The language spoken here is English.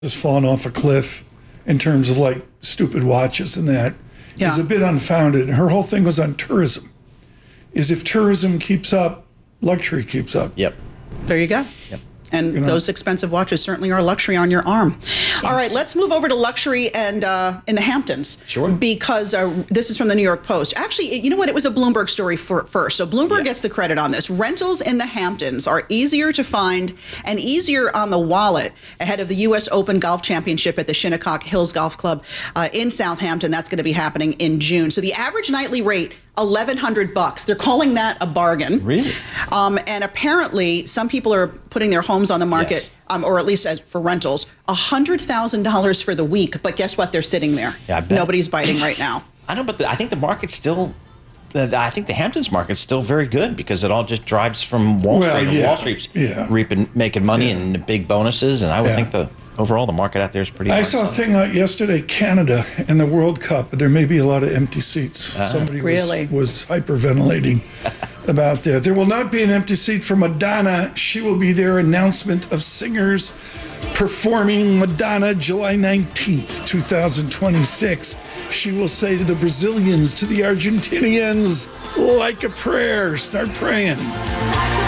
has fallen off a cliff in terms of like stupid watches and that is a bit unfounded. Her whole thing was on tourism. Is if tourism keeps up, luxury keeps up. Yep. There you go. Yep. And those expensive watches certainly are luxury on your arm. All right, let's move over to luxury and in the Hamptons. Sure. Because this is from the New York Post. Actually, you know what? It was a Bloomberg story first. So Bloomberg gets the credit on this. Rentals in the Hamptons are easier to find and easier on the wallet ahead of the U.S. Open Golf Championship at the Shinnecock Hills Golf Club in Southampton. That's going to be happening in June. So the average nightly rate, $1,100. They're calling that a bargain. Really? And apparently, some people are putting their homes on the market, or at least for rentals, $100,000 for the week. But guess what? They're sitting there. Yeah, I bet. Nobody's biting right now. I know, but I think the market's still. I think the Hamptons market's still very good because it all just drives from Wall Street. And Wall Street's making money and big bonuses, and I would think overall the market out there is pretty. I saw a thing out yesterday, Canada and the World Cup. There may be a lot of empty seats. Somebody was hyperventilating about that. There will not be an empty seat for Madonna. She will be there. Announcement of singers performing Madonna July 19th, 2026. She will say to the Brazilians, to the Argentinians, like a prayer, start praying.